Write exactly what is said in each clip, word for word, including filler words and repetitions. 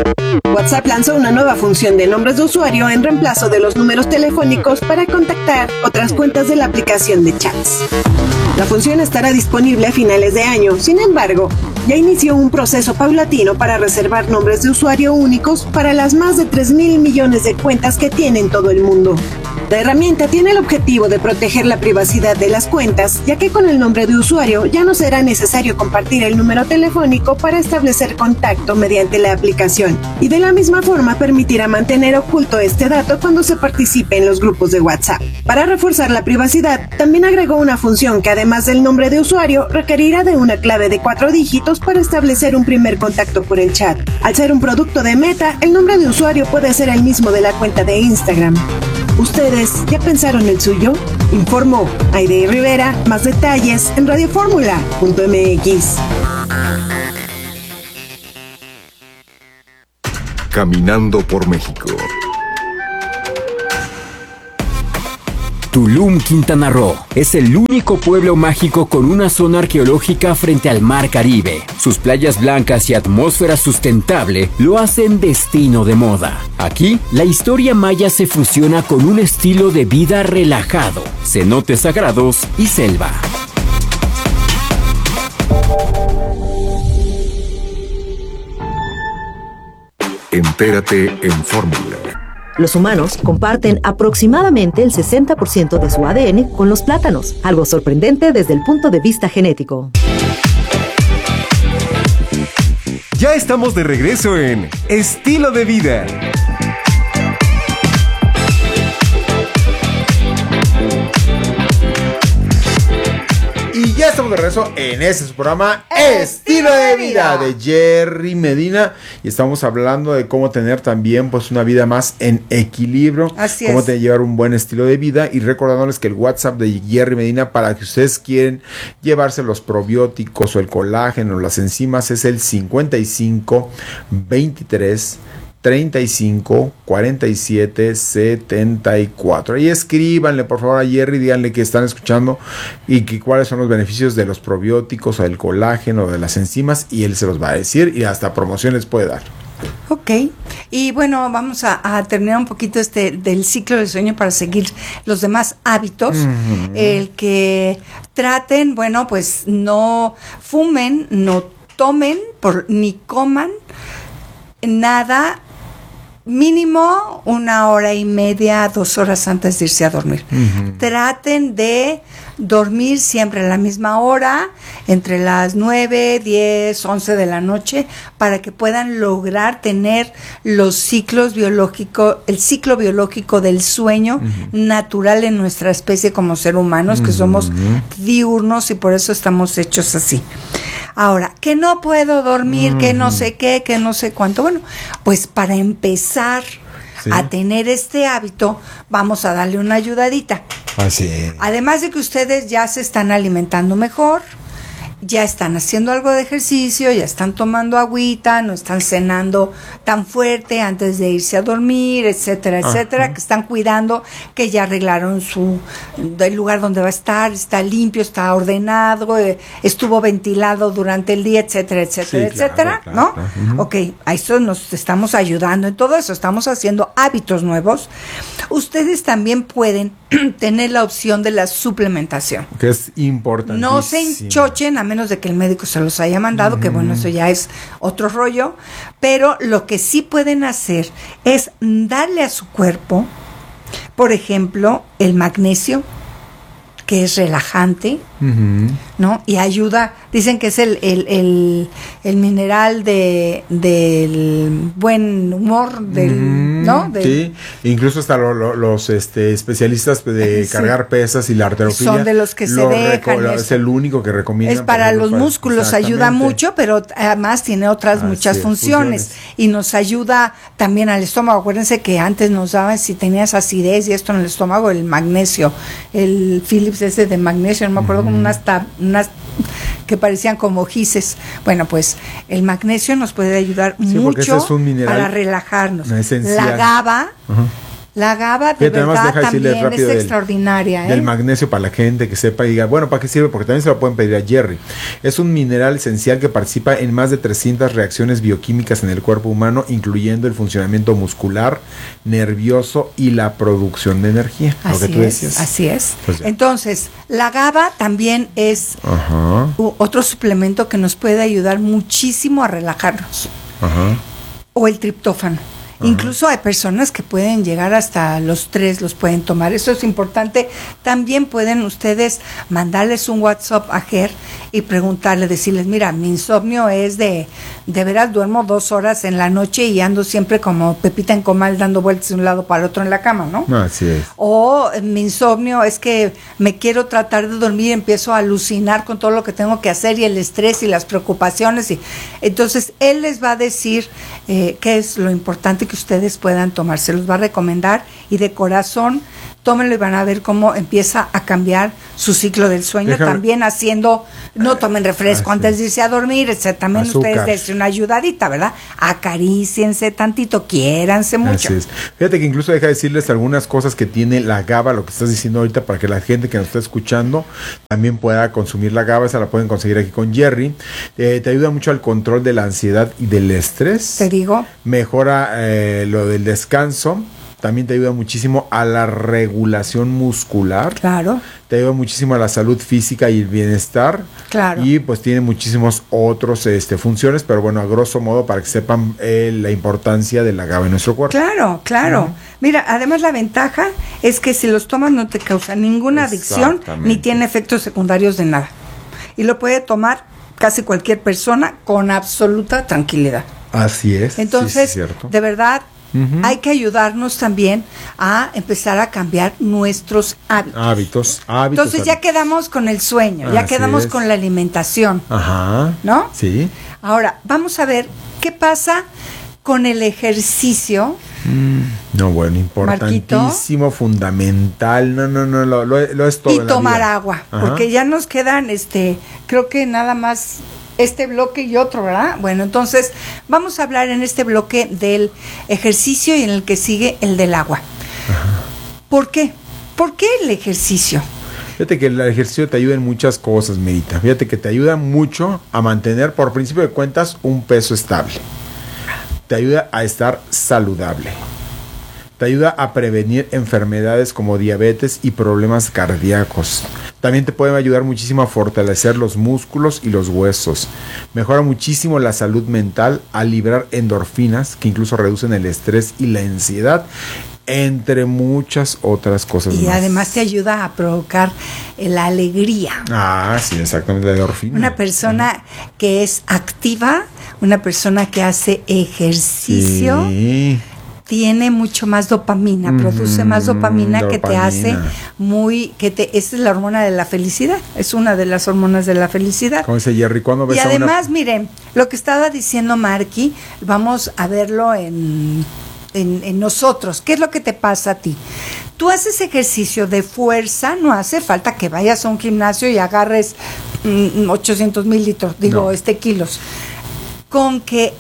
WhatsApp lanzó una nueva función de nombres de usuario en reemplazo de los números telefónicos para contactar otras cuentas de la aplicación de chats. La función estará disponible a finales de año, sin embargo, ya inició un proceso paulatino para reservar nombres de usuario únicos para las más de tres mil millones de cuentas que tiene en todo el mundo. La herramienta tiene el objetivo de proteger la privacidad de las cuentas, ya que con el nombre de usuario ya no será necesario compartir el número telefónico para establecer contacto mediante la aplicación, y de la misma forma permitirá mantener oculto este dato cuando se participe en los grupos de WhatsApp. Para reforzar la privacidad, también agregó una función que además del nombre de usuario, requerirá de una clave de cuatro dígitos para establecer un primer contacto por el chat. Al ser un producto de Meta, el nombre de usuario puede ser el mismo de la cuenta de Instagram. ¿Ustedes ya pensaron el suyo? Informó Aide Rivera. Más detalles en radio fórmula punto m x. Caminando por México. Tulum, Quintana Roo, es el único pueblo mágico con una zona arqueológica frente al Mar Caribe. Sus playas blancas y atmósfera sustentable lo hacen destino de moda. Aquí, la historia maya se fusiona con un estilo de vida relajado, cenotes sagrados y selva. Entérate en Fórmula. Los humanos comparten aproximadamente el sesenta por ciento de su A D N con los plátanos, algo sorprendente desde el punto de vista genético. Ya estamos de regreso en Estilo de Vida. Y ya estamos de regreso en ese su programa Estilo de Vida de Jerry Medina, y estamos hablando de cómo tener también pues una vida más en equilibrio. Así cómo es. te llevar un buen estilo de vida, y recordándoles que el WhatsApp de Jerry Medina para que ustedes quieren llevarse los probióticos o el colágeno o las enzimas es el cincuenta y cinco veintitrés treinta y cinco cuarenta y siete setenta y cuatro. Ahí escríbanle por favor a Jerry, díganle que están escuchando y que cuáles son los beneficios de los probióticos o del colágeno o de las enzimas, y él se los va a decir y hasta promociones puede dar. Ok, y bueno, vamos a, a terminar un poquito este del ciclo del sueño para seguir los demás hábitos. Uh-huh. El que traten, bueno, pues no fumen, no tomen por, ni coman nada mínimo una hora y media, dos horas antes de irse a dormir. Uh-huh. Traten de dormir siempre a la misma hora, entre las nueve, diez, once de la noche, para que puedan lograr tener los ciclos biológicos, el ciclo biológico del sueño uh-huh. natural en nuestra especie como ser humanos, uh-huh. que somos diurnos y por eso estamos hechos así. Ahora, que no puedo dormir, uh-huh. que no sé qué, que no sé cuánto. Bueno, pues para empezar sí. a tener este hábito, vamos a darle una ayudadita. Así es. Además de que ustedes ya se están alimentando mejor, ya están haciendo algo de ejercicio, ya están tomando agüita, no están cenando tan fuerte antes de irse a dormir, etcétera, etcétera, Ajá. que están cuidando, que ya arreglaron su el lugar donde va a estar, está limpio, está ordenado, eh, estuvo ventilado durante el día, etcétera, etcétera, sí, etcétera, claro, ¿no? Claro, claro. Ok, a eso nos estamos ayudando en todo eso, estamos haciendo hábitos nuevos. Ustedes también pueden tener la opción de la suplementación. Que es importante. No se enchochen a menos de que el médico se los haya mandado, mm. que bueno, eso ya es otro rollo, pero lo que sí pueden hacer es darle a su cuerpo, por ejemplo, el magnesio, que es relajante, uh-huh. ¿no? Y ayuda, dicen que es el, el, el, el mineral de del buen humor, del, uh-huh. ¿no? Del, sí, incluso hasta lo, lo, los este, especialistas de sí. cargar pesas y la halterofilia son de los que se dejan. Reco- es el único que recomiendan. Es para los para, músculos, ayuda mucho, pero además tiene otras Así muchas es, funciones. funciones. Y nos ayuda también al estómago. Acuérdense que antes nos daban, si tenías acidez y esto en el estómago, el magnesio, el Philips ese de magnesio, no me acuerdo, uh-huh. como unas, tab- unas que parecían como gises. Bueno, pues el magnesio nos puede ayudar sí, mucho es un mineral para relajarnos. Esencial. La GABA, uh-huh. La GABA de Fíjate, además, verdad deja decirles también es rápido del- extraordinaria. Del ¿eh? magnesio para la gente que sepa y diga, bueno, ¿para qué sirve? Porque también se lo pueden pedir a Jerry. Es un mineral esencial que participa en más de trescientas reacciones bioquímicas en el cuerpo humano, incluyendo el funcionamiento muscular, nervioso y la producción de energía. Lo que Así tú es, decías. así es. Pues ya. Entonces, la GABA también es Ajá, u- otro suplemento que nos puede ayudar muchísimo a relajarnos. ajá. O el triptófano. Incluso hay personas que pueden llegar hasta los tres, los pueden tomar. Eso es importante. También pueden ustedes mandarles un WhatsApp a Ger y preguntarle, decirles, mira, mi insomnio es de, de veras duermo dos horas en la noche y ando siempre como Pepita en comal dando vueltas de un lado para el otro en la cama, ¿no? Así es. O eh, mi insomnio es que me quiero tratar de dormir y empiezo a alucinar con todo lo que tengo que hacer y el estrés y las preocupaciones. Y entonces él les va a decir eh, qué es lo importante que ustedes puedan tomar. Se los va a recomendar y de corazón tómenlo y van a ver cómo empieza a cambiar su ciclo del sueño. Déjame- También haciendo, no tomen refresco Ah, antes sí. de irse a dormir, etcétera. También Azúcar. ustedes dense una ayudadita, ¿verdad? Acaríciense tantito, quiéranse mucho. Así es. Fíjate que incluso deja decirles algunas cosas que tiene la GABA, lo que estás diciendo ahorita, para que la gente que nos está escuchando también pueda consumir la GABA. Esa la pueden conseguir aquí con Jerry. Eh, te ayuda mucho al control de la ansiedad y del estrés. Te digo. Mejora eh, lo del descanso. También te ayuda muchísimo a la regulación muscular. Claro. Te ayuda muchísimo a la salud física y el bienestar. Claro. Y pues tiene muchísimos otros este, funciones, pero bueno, a grosso modo para que sepan eh, la importancia de la GABA en nuestro cuerpo. Claro, claro. Ujú. Mira, además la ventaja es que si los tomas no te causa ninguna adicción Exactamente. ni tiene efectos secundarios de nada. Y lo puede tomar casi cualquier persona con absoluta tranquilidad. Así es. Entonces, sí, sí, cierto. de verdad, Ujú. hay que ayudarnos también a empezar a cambiar nuestros hábitos. Hábitos, hábitos. Entonces ya hábitos. quedamos con el sueño, ya Así quedamos es. con la alimentación, Ajá. ¿no? Sí. Ahora, vamos a ver qué pasa con el ejercicio. No, bueno, importantísimo, fundamental. No, no, no, lo, lo, lo es todo. Y en la tomar vida. agua, Ajá. porque ya nos quedan, este, creo que nada más este bloque y otro, ¿verdad? Bueno, entonces vamos a hablar en este bloque del ejercicio y en el que sigue el del agua. ¿Por qué? ¿Por qué el ejercicio? Fíjate que el ejercicio te ayuda en muchas cosas, Merita. Fíjate que te ayuda mucho a mantener, por principio de cuentas, un peso estable. Te ayuda a estar saludable. Te ayuda a prevenir enfermedades como diabetes y problemas cardíacos. También te puede ayudar muchísimo a fortalecer los músculos y los huesos. Mejora muchísimo la salud mental al liberar endorfinas que incluso reducen el estrés y la ansiedad, entre muchas otras cosas Y más. además te ayuda a provocar eh, la alegría. Ah, sí, exactamente, la endorfina. Una persona que es activa, una persona que hace ejercicio, Sí. tiene mucho más dopamina, Mm, produce más dopamina, que te dopamina. hace muy, que te, esa es la hormona de la felicidad, es una de las hormonas de la felicidad. Como dice Jerry, ¿cuándo ves Y a una- además, miren, lo que estaba diciendo Marky, vamos a verlo en, en, en nosotros. ¿Qué es lo que te pasa a ti? Tú haces ejercicio de fuerza, no hace falta que vayas a un gimnasio y agarres mm, ochocientos mil litros, digo, No. este kilos. Con que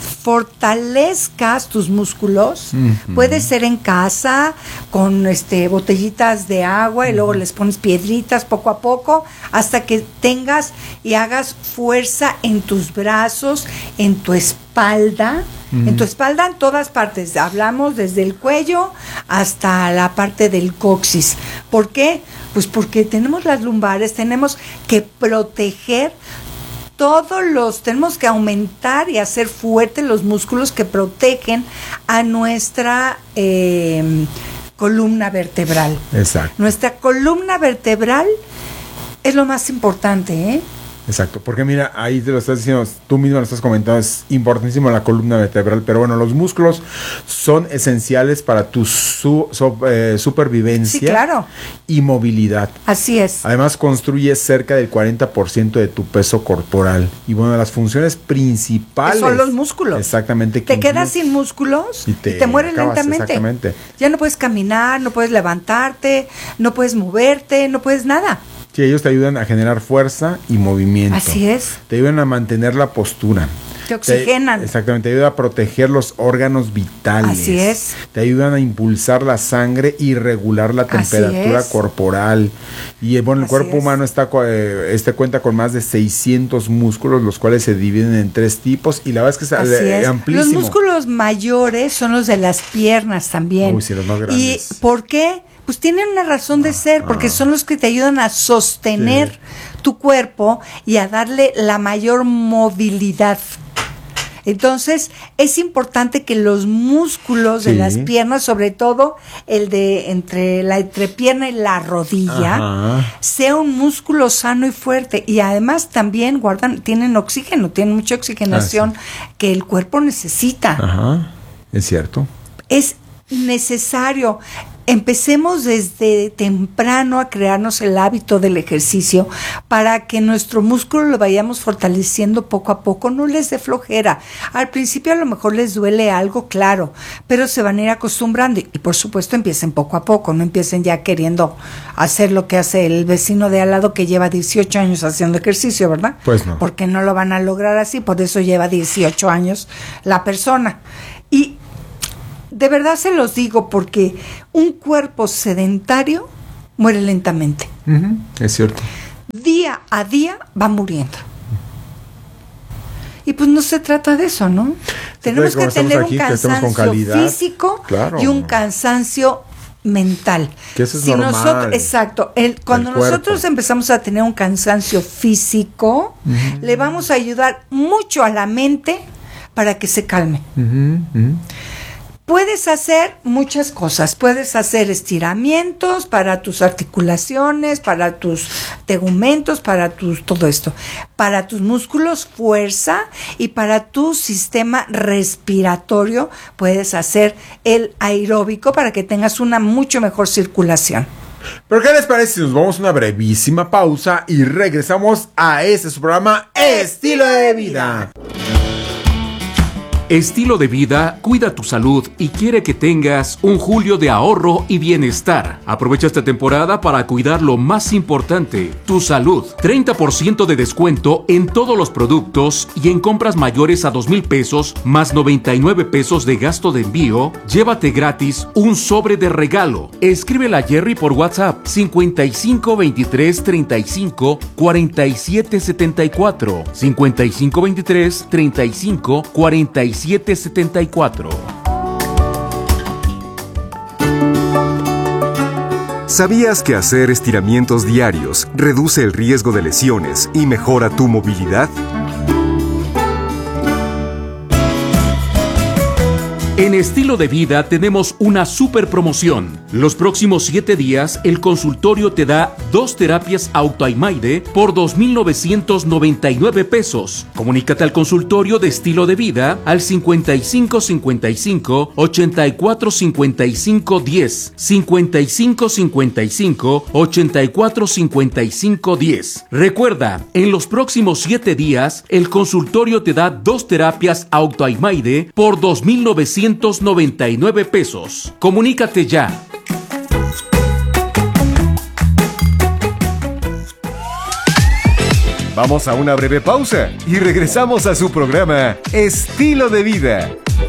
fortalezcas tus músculos, Ujú. puede ser en casa con este botellitas de agua y luego les pones piedritas poco a poco hasta que tengas y hagas fuerza en tus brazos, en tu espalda, en tu espalda en todas partes. Hablamos desde el cuello hasta la parte del coxis. ¿Por qué? Pues porque tenemos las lumbares, tenemos que proteger todos los, tenemos que aumentar y hacer fuertes los músculos que protegen a nuestra eh, columna vertebral. Exacto, Nuestra columna vertebral es lo más importante, ¿eh? exacto. Porque mira, ahí te lo estás diciendo, tú mismo lo estás comentando, es importantísimo la columna vertebral, pero bueno, los músculos son esenciales para tu su, su- eh, supervivencia Sí, claro. y movilidad. Así es. Además, construye cerca del cuarenta por ciento de tu peso corporal. Y bueno, las funciones principales Son los músculos. Exactamente. Te que quedas incluyen- sin músculos Y y te te, mueres acabas, lentamente. exactamente. Ya no puedes caminar, no puedes levantarte, no puedes moverte, no puedes nada. Sí, ellos te ayudan a generar fuerza y movimiento. Así es. Te ayudan a mantener la postura. Te oxigenan. Te, exactamente, te ayuda a proteger los órganos vitales. Así es. Te ayudan a impulsar la sangre y regular la temperatura corporal. Y bueno, el Así cuerpo es. humano está eh, este cuenta con más de seiscientos músculos, los cuales se dividen en tres tipos y la verdad es que Así es, eh, es. amplísimo. Los músculos mayores son los de las piernas también. Uy, sí, los más ¿Y grandes. por qué? Pues tienen una razón de ser, porque son los que te ayudan a sostener Sí. tu cuerpo y a darle la mayor movilidad. Entonces, es importante que los músculos de Sí. las piernas, sobre todo el de entre la entrepierna y la rodilla, Ajá. sea un músculo sano y fuerte. Y además también guardan, tienen oxígeno, tienen mucha oxigenación que el cuerpo necesita. Ajá, es cierto. Es necesario. Empecemos desde temprano a crearnos el hábito del ejercicio para que nuestro músculo lo vayamos fortaleciendo poco a poco, no les dé flojera. Al principio a lo mejor les duele algo, claro, pero se van a ir acostumbrando y, y por supuesto empiecen poco a poco, no empiecen ya queriendo hacer lo que hace el vecino de al lado que lleva dieciocho años haciendo ejercicio, ¿verdad? Pues no. Porque no lo van a lograr así, por eso lleva dieciocho años la persona. Y de verdad se los digo porque un cuerpo sedentario muere lentamente. Uh-huh. Es cierto. Día a día va muriendo. Y pues no se trata de eso, ¿no? Se Tenemos trata de que como tener estamos un aquí, que estemos con cansancio calidad. físico Claro. y un cansancio mental. Que eso es Si normal. nosotros, exacto. El, cuando Del cuerpo. nosotros empezamos a tener un cansancio físico, uh-huh. le vamos a ayudar mucho a la mente para que se calme. Uh-huh, uh-huh. Puedes hacer muchas cosas, puedes hacer estiramientos para tus articulaciones, para tus tegumentos, para tus todo esto, para tus músculos fuerza y para tu sistema respiratorio puedes hacer el aeróbico para que tengas una mucho mejor circulación. ¿Pero qué les parece si nos vamos a una brevísima pausa y regresamos a este su programa Estilo de Vida? Estilo de Vida cuida tu salud y quiere que tengas un julio de ahorro y bienestar. Aprovecha esta temporada para cuidar lo más importante, tu salud. treinta por ciento de descuento en todos los productos y en compras mayores a dos mil pesos más noventa y nueve pesos de gasto de envío. Llévate gratis un sobre de regalo. Escríbele a Jerry por WhatsApp cincuenta y cinco veintitrés treinta y cinco cuarenta y siete setenta y cuatro cincuenta y cinco veintitrés treinta y cinco cuarenta y siete setenta y cuatro. ¿Sabías que hacer estiramientos diarios reduce el riesgo de lesiones y mejora tu movilidad? En Estilo de Vida tenemos una super promoción. Los próximos siete días, el consultorio te da dos terapias Autoimaide por dos mil novecientos noventa y nueve pesos. Comunícate al consultorio de Estilo de Vida al cincuenta y cinco cincuenta y cinco ochenta y cuatro cincuenta y cinco diez, cincuenta y cinco cincuenta y cinco ochenta y cuatro cincuenta y cinco diez. Recuerda, en los próximos siete días, el consultorio te da dos terapias Autoimaide por dos mil novecientos noventa y nueve pesos. Comunícate ya. Vamos a una breve pausa y regresamos a su programa Estilo de Vida.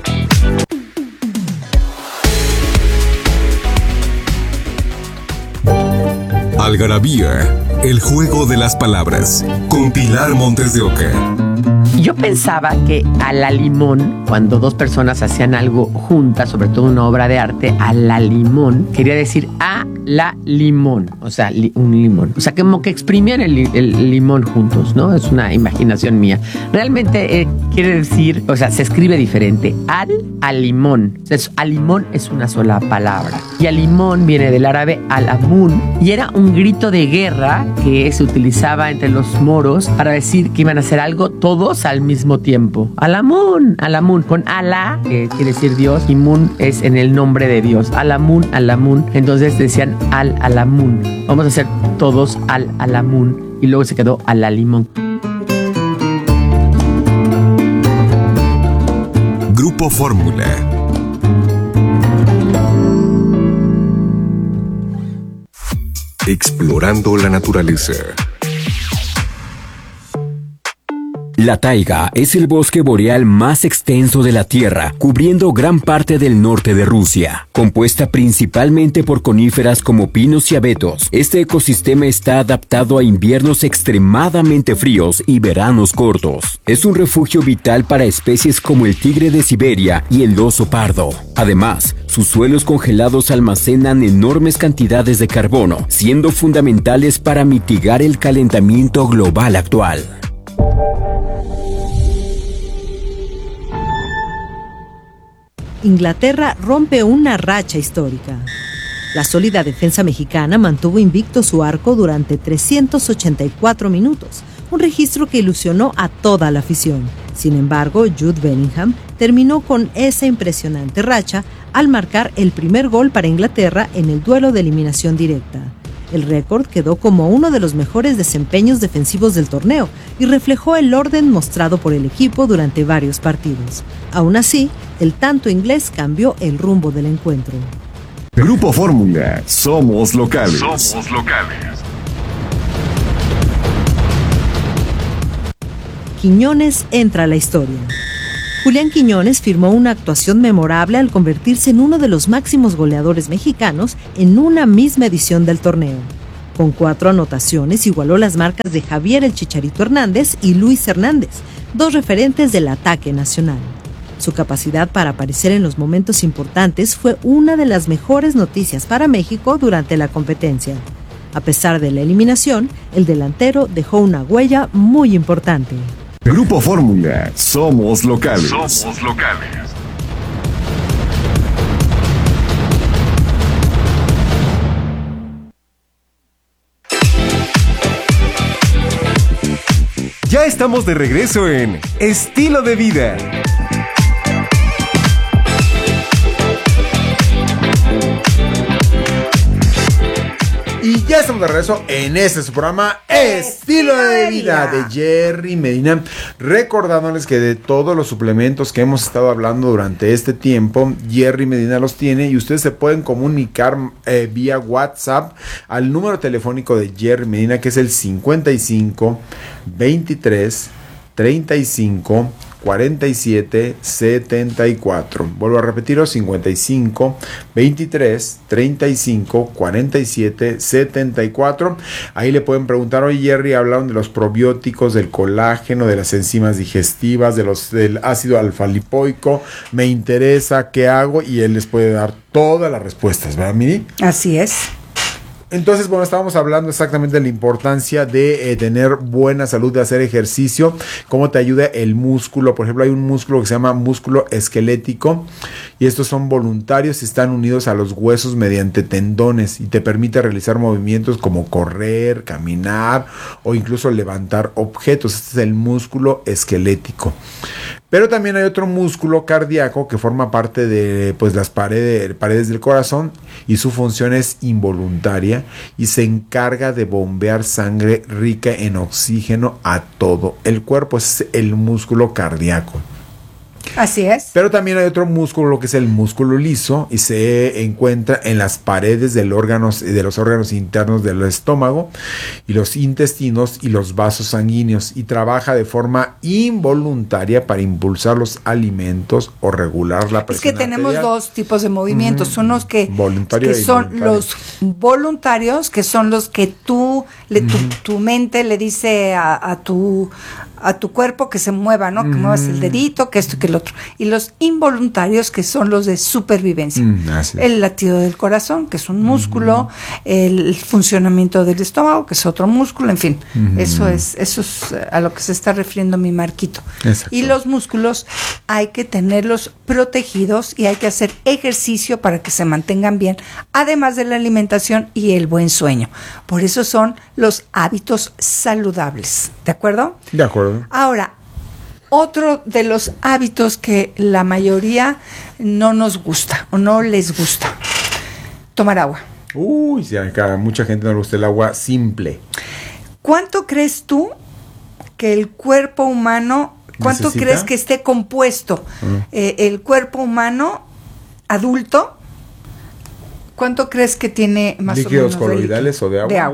Algarabía, el juego de las palabras, con Pilar Montes de Oca. Yo pensaba que a la limón, cuando dos personas hacían algo juntas, sobre todo una obra de arte, a la limón, quería decir a la limón, o sea, li, un limón. O sea, como que exprimían el, el limón juntos, ¿no? Es una imaginación mía. Realmente eh, quiere decir, o sea, se escribe diferente. Al, a limón. O sea, a limón es una sola palabra. Y a limón viene del árabe al-amun, y era un grito de guerra que se utilizaba entre los moros para decir que iban a hacer algo todos al mismo tiempo. Alamun, Alamun, con Alá, que quiere decir Dios, y Mun es en el nombre de Dios. Alamun, Alamun. Entonces decían al Alamun. Vamos a hacer todos al Alamun. Y luego se quedó al Alimón. Grupo Fórmula. Explorando la naturaleza. La taiga es el bosque boreal más extenso de la Tierra, cubriendo gran parte del norte de Rusia. Compuesta principalmente por coníferas como pinos y abetos, este ecosistema está adaptado a inviernos extremadamente fríos y veranos cortos. Es un refugio vital para especies como el tigre de Siberia y el oso pardo. Además, sus suelos congelados almacenan enormes cantidades de carbono, siendo fundamentales para mitigar el calentamiento global actual. Inglaterra rompe una racha histórica. La sólida defensa mexicana mantuvo invicto su arco durante trescientos ochenta y cuatro minutos, un registro que ilusionó a toda la afición. Sin embargo, Jude Bellingham terminó con esa impresionante racha al marcar el primer gol para Inglaterra en el duelo de eliminación directa. El récord quedó como uno de los mejores desempeños defensivos del torneo y reflejó el orden mostrado por el equipo durante varios partidos. Aún así, el tanto inglés cambió el rumbo del encuentro. Grupo Fórmula, somos locales. Somos locales. Quiñones entra a la historia. Julián Quiñones firmó una actuación memorable al convertirse en uno de los máximos goleadores mexicanos en una misma edición del torneo. Con cuatro anotaciones igualó las marcas de Javier el Chicharito Hernández y Luis Hernández, dos referentes del ataque nacional. Su capacidad para aparecer en los momentos importantes fue una de las mejores noticias para México durante la competencia. A pesar de la eliminación, el delantero dejó una huella muy importante. Grupo Fórmula, somos locales. Somos locales. Ya estamos de regreso en Estilo de Vida. Y ya estamos de regreso en este su programa Estilo de Vida de Jerry Medina, recordándoles que de todos los suplementos que hemos estado hablando durante este tiempo, Jerry Medina los tiene y ustedes se pueden comunicar eh, vía WhatsApp al número telefónico de Jerry Medina, que es el cincuenta y cinco, veintitrés, treinta y cinco, cuarenta y siete, setenta y cuatro. Vuelvo a repetiros, cincuenta y cinco, veintitrés, treinta y cinco, cuarenta y siete, setenta y cuatro. Ahí le pueden preguntar, oye Jerry, hablaron de los probióticos, del colágeno, de las enzimas digestivas, de los, del ácido alfa-lipoico, me interesa, ¿qué hago? Y él les puede dar todas las respuestas, ¿verdad, Miri? Así es. Entonces, bueno, estábamos hablando exactamente de la importancia de eh, tener buena salud, de hacer ejercicio, cómo te ayuda el músculo. Por ejemplo, hay un músculo que se llama músculo esquelético y estos son voluntarios y están unidos a los huesos mediante tendones y te permite realizar movimientos como correr, caminar o incluso levantar objetos. Este es el músculo esquelético. Pero también hay otro músculo cardíaco que forma parte de pues, las paredes, paredes del corazón y su función es involuntaria y se encarga de bombear sangre rica en oxígeno a todo el cuerpo. Es el músculo cardíaco. Así es. Pero también hay otro músculo que es el músculo liso y se encuentra en las paredes del órganos, de los órganos internos del estómago y los intestinos y los vasos sanguíneos y trabaja de forma involuntaria para impulsar los alimentos o regular la presión. Es que tenemos arterial. Dos tipos de movimientos. Mm, son los que, voluntario que son los voluntarios, que son los que tú, le, tu, mm. tu mente le dice a, a tu a tu cuerpo que se mueva, ¿no? Que mm. muevas el dedito, que esto, que el otro. Y los involuntarios, que son los de supervivencia. Mm, el latido del corazón, que es un músculo, mm. el funcionamiento del estómago, que es otro músculo, en fin. Mm. Eso es, eso es a lo que se está refiriendo mi Marquito. Exacto. Y los músculos hay que tenerlos protegidos y hay que hacer ejercicio para que se mantengan bien, además de la alimentación y el buen sueño. Por eso son los hábitos saludables. ¿De acuerdo? De acuerdo. Ahora, otro de los hábitos que la mayoría no nos gusta o no les gusta, tomar agua. Uy, sí, a mucha gente no le gusta el agua simple. ¿Cuánto crees tú que el cuerpo humano, cuánto ¿Necesita? crees que esté compuesto uh-huh. eh, el cuerpo humano adulto? ¿Cuánto crees que tiene más ¿Líquidos o menos coloidales o de agua? De agua.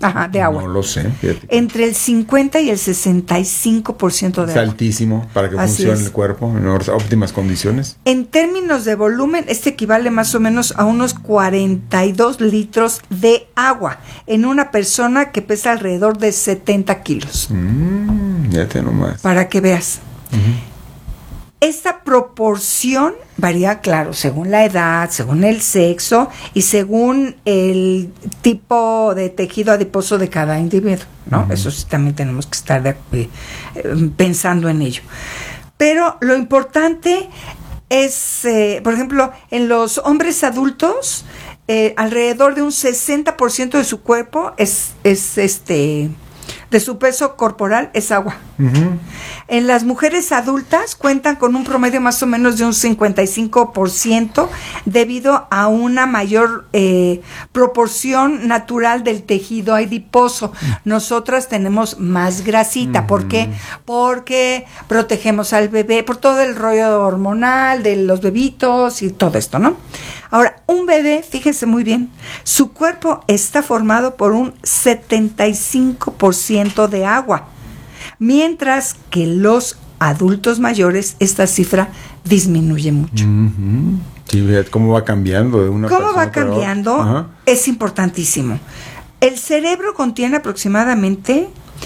Ajá, de agua. No lo sé. Fíjate. Entre el cincuenta y el sesenta y cinco por ciento de Es agua. altísimo para que Así funcione es. el cuerpo en óptimas condiciones. En términos de volumen, este equivale más o menos a unos cuarenta y dos litros de agua en una persona que pesa alrededor de setenta kilos. Mm, ya te nomás. Para que veas. Uh-huh. Esta proporción varía, claro, según la edad, según el sexo y según el tipo de tejido adiposo de cada individuo, ¿no? Uh-huh. Eso sí también tenemos que estar de, eh, pensando en ello. Pero lo importante es, eh, por ejemplo, en los hombres adultos, eh, alrededor de un sesenta por ciento de su cuerpo es, es este... de su peso corporal es agua. Uh-huh. En las mujeres adultas cuentan con un promedio más o menos de un cincuenta y cinco por ciento debido a una mayor eh, proporción natural del tejido adiposo. Uh-huh. Nosotras tenemos más grasita. Uh-huh. ¿Por qué? Porque protegemos al bebé por todo el rollo hormonal de los bebitos y todo esto, ¿no? Ahora, un bebé, fíjense muy bien, su cuerpo está formado por un setenta y cinco por ciento de agua, mientras que los adultos mayores esta cifra disminuye mucho. Uh-huh. Sí, cómo va cambiando de una ¿Cómo persona va cambiando? Uh-huh. Es importantísimo. El cerebro contiene aproximadamente